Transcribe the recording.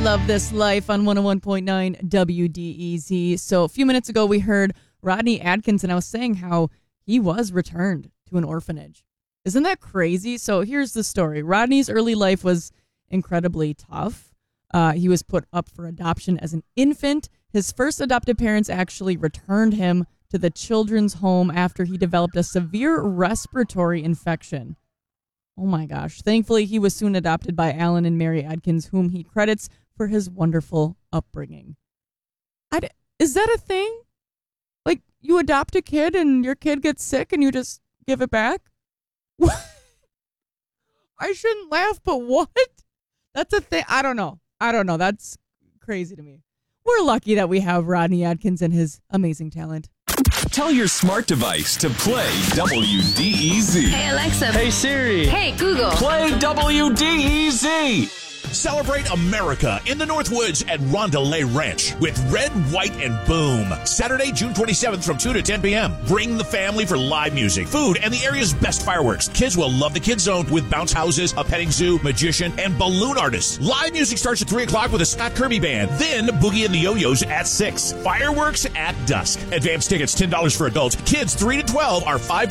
Love This Life on 101.9 WDEZ. So a few minutes ago, we heard Rodney Adkins, and I was saying how he was returned to an orphanage. Isn't that crazy? So here's the story. Rodney's early life was incredibly tough. He was put up for adoption as an infant. His first adoptive parents actually returned him to the children's home after he developed a severe respiratory infection. Oh my gosh. Thankfully, he was soon adopted by Alan and Mary Adkins, whom he credits for his wonderful upbringing. Is that a thing? Like, you adopt a kid and your kid gets sick and you just give it back? I shouldn't laugh, but what? That's a thing. I don't know. That's crazy to me. We're lucky that we have Rodney Adkins and his amazing talent. Tell your smart device to play WDEZ. Hey, Alexa. Hey, Siri. Hey, Google. Play WDEZ. Celebrate America in the Northwoods at Rondelet Ranch with Red, White, and Boom. Saturday, June 27th from 2 to 10 p.m. Bring the family for live music, food, and the area's best fireworks. Kids will love the Kids Zone with bounce houses, a petting zoo, magician, and balloon artists. Live music starts at 3 o'clock with a Scott Kirby Band. Then Boogie and the Yo-Yos at 6. Fireworks at dusk. Advance tickets $10 for adults. Kids 3 to 12 are $5.